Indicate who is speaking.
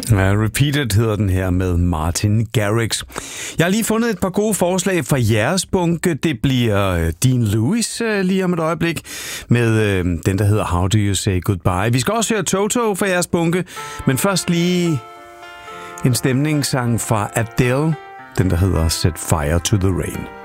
Speaker 1: Ja, Repeated hedder den her med Martin Garrix. Jeg har lige fundet et par gode forslag fra jeres bunke. Det bliver Dean Lewis lige om et øjeblik med den, der hedder How Do You Say Goodbye. Vi skal også høre Toto fra jeres bunke, men først lige en stemningssang fra Adele, den der hedder Set Fire to the Rain.